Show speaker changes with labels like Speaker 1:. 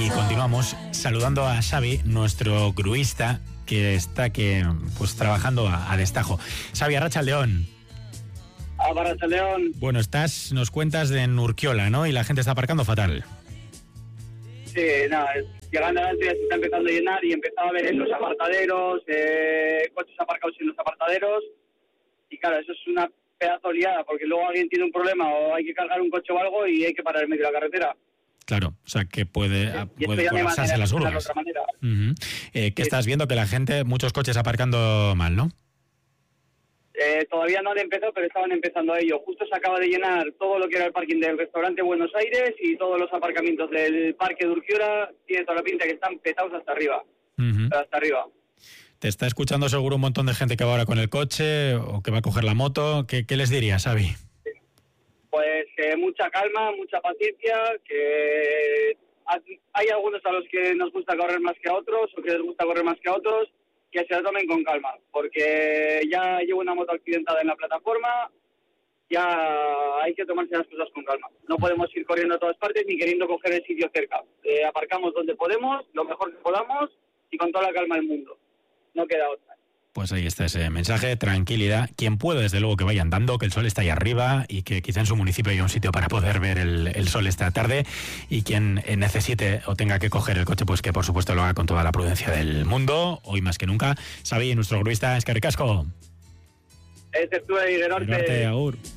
Speaker 1: Y continuamos saludando a Xavi, nuestro gruista, que está trabajando a destajo. Xavi, arratsaldeon.
Speaker 2: Arratsaldeon.
Speaker 1: Bueno, nos cuentas de Urkiola, ¿no? Y la gente está aparcando fatal.
Speaker 2: Sí, nada, llegando adelante ya se está empezando a llenar y empezaba a ver en los apartaderos, coches aparcados en los apartaderos. Y claro, eso es una pedazo liada, porque luego alguien tiene un problema o hay que cargar un coche o algo y hay que parar en medio de la carretera.
Speaker 1: Claro, o sea que puede colapsarse las grúas. Uh-huh. ¿Qué estás viendo? Que la gente, muchos coches aparcando mal, ¿no?
Speaker 2: Todavía no han empezado, pero estaban empezando a ello. Justo se acaba de llenar todo lo que era el parking del restaurante Buenos Aires y todos los aparcamientos del parque de Urkiola. Tiene toda la pinta que están petados hasta arriba.
Speaker 1: Uh-huh.
Speaker 2: Hasta arriba.
Speaker 1: Te está escuchando seguro un montón de gente que va ahora con el coche o que va a coger la moto. ¿Qué les dirías, Xavi?
Speaker 2: Pues mucha calma, mucha paciencia, que hay algunos a los que nos gusta correr más que a otros o que les gusta correr más que a otros, que se lo tomen con calma, porque ya llevo una moto accidentada en la plataforma, ya hay que tomarse las cosas con calma. No podemos ir corriendo a todas partes ni queriendo coger el sitio cerca. Aparcamos donde podemos, lo mejor que podamos y con toda la calma del mundo. No queda otra.
Speaker 1: Pues ahí está ese mensaje, tranquilidad. Quien pueda, desde luego, que vaya andando, que el sol está ahí arriba y que quizá en su municipio haya un sitio para poder ver el sol esta tarde. Y quien necesite o tenga que coger el coche, pues que por supuesto lo haga con toda la prudencia del mundo, hoy más que nunca. Xavi, nuestro gruista, eskerrik asko.
Speaker 2: Estuve ahí, Gerarte.
Speaker 1: Agur.